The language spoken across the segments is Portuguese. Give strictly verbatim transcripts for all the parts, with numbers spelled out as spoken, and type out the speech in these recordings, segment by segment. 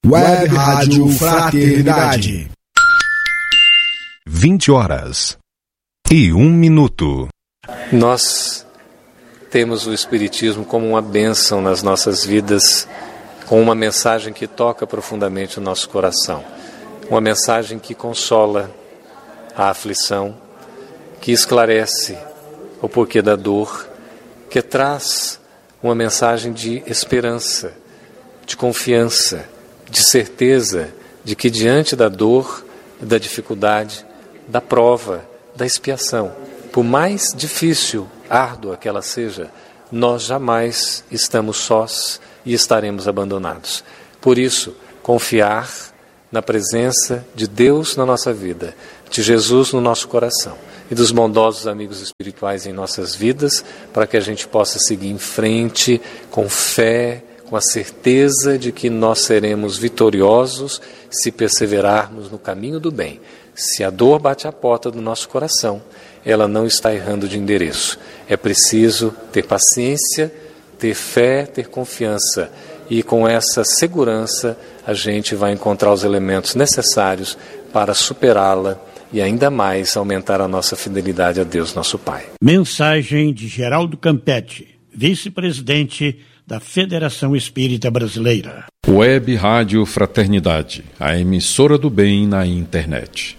Web Rádio Fraternidade. vinte horas e um minuto. Nós temos o Espiritismo como uma bênção nas nossas vidas, com uma mensagem que toca profundamente o nosso coração. Uma mensagem que consola a aflição, que esclarece o porquê da dor, que traz uma mensagem de esperança, de confiança, de certeza de que diante da dor, da dificuldade, da prova, da expiação, por mais difícil, árdua que ela seja, nós jamais estamos sós e estaremos abandonados. Por isso, confiar na presença de Deus na nossa vida, de Jesus no nosso coração e dos bondosos amigos espirituais em nossas vidas, para que a gente possa seguir em frente com fé, com a certeza de que nós seremos vitoriosos se perseverarmos no caminho do bem. Se a dor bate à porta do nosso coração, ela não está errando de endereço. É preciso ter paciência, ter fé, ter confiança, e com essa segurança a gente vai encontrar os elementos necessários para superá-la e ainda mais aumentar a nossa fidelidade a Deus, nosso Pai. Mensagem de Geraldo Campetti, vice-presidente da Federação Espírita Brasileira. Web Rádio Fraternidade, a emissora do bem na internet.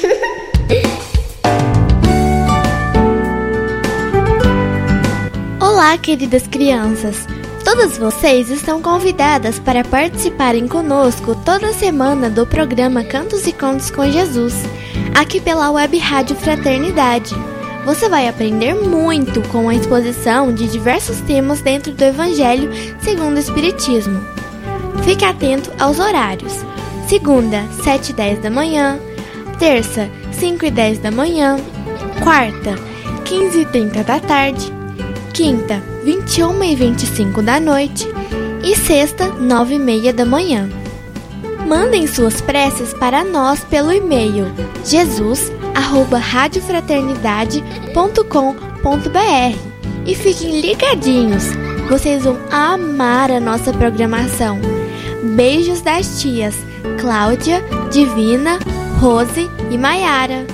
Olá, queridas crianças! Todas vocês estão convidadas para participarem conosco toda semana do programa Cantos e Contos com Jesus, aqui pela Web Rádio Fraternidade. Você vai aprender muito com a exposição de diversos temas dentro do Evangelho segundo o Espiritismo. Fique atento aos horários. Segunda, sete e dez da manhã. Terça, cinco e dez da manhã. Quarta, quinze e trinta da tarde. Quinta, vinte e uma e vinte e cinco da noite. E sexta, nove e meia da manhã. Mandem suas preces para nós pelo e-mail jesus arroba radiofraternidade ponto com ponto b r e fiquem ligadinhos, vocês vão amar a nossa programação. Beijos das tias Cláudia, Divina, Rose e Maiara.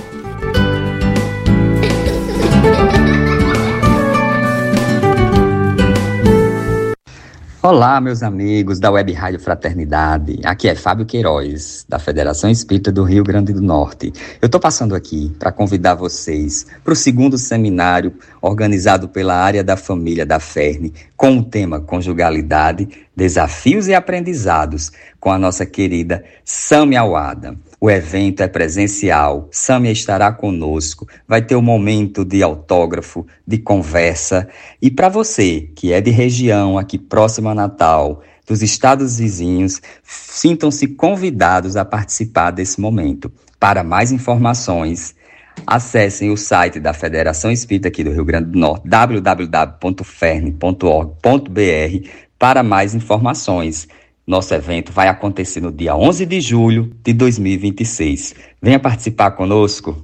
Olá, meus amigos da Web Rádio Fraternidade. Aqui é Fábio Queiroz, da Federação Espírita do Rio Grande do Norte. Eu estou passando aqui para convidar vocês para o segundo seminário organizado pela área da família da F E R N, com o tema Conjugalidade, Desafios e Aprendizados, com a nossa querida Sâmia Awada. O evento é presencial, Sâmia estará conosco, vai ter um momento de autógrafo, de conversa. E para você que é de região aqui próximo a Natal, dos estados vizinhos, sintam-se convidados a participar desse momento. Para mais informações, acessem o site da Federação Espírita aqui do Rio Grande do Norte, w w w ponto f e r n ponto org ponto b r, para mais informações. Nosso evento vai acontecer no dia onze de julho de dois mil e vinte e seis. Venha participar conosco.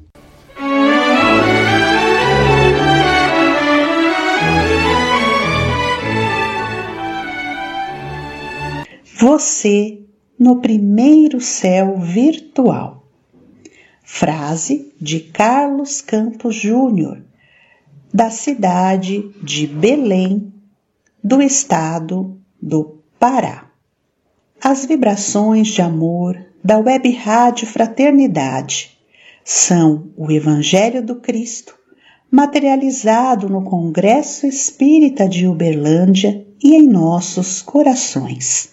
Você no primeiro céu virtual. Frase de Carlos Campos Júnior, da cidade de Belém, do estado do Pará. As vibrações de amor da Web Rádio Fraternidade são o Evangelho do Cristo, materializado no Congresso Espírita de Uberlândia e em nossos corações.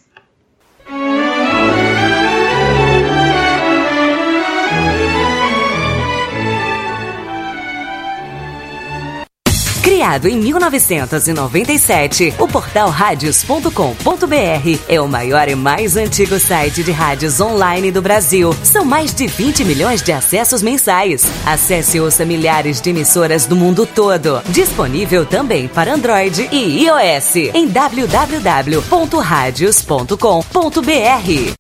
Criado em mil novecentos e noventa e sete, o portal radios ponto com ponto b r é o maior e mais antigo site de rádios online do Brasil. São mais de vinte milhões de acessos mensais. Acesse e ouça milhares de emissoras do mundo todo. Disponível também para Android e iOS em w w w ponto radios ponto com ponto b r.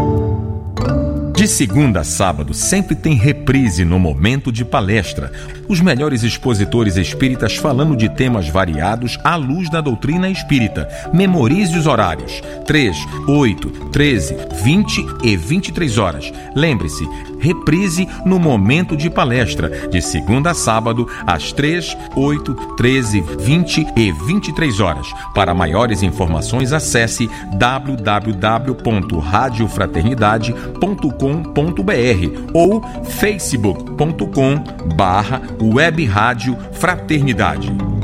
De segunda a sábado sempre tem reprise no Momento de Palestra, os melhores expositores espíritas falando de temas variados à luz da doutrina espírita. Memorize os horários: três, oito, treze, vinte e vinte e três horas. Lembre-se, reprise no momento de palestra, de segunda a sábado, às três, oito, treze, vinte e vinte e três horas. Para maiores informações, acesse w w w ponto rádio fraternidade ponto com ponto b r ou facebook ponto com barra web rádio fraternidade.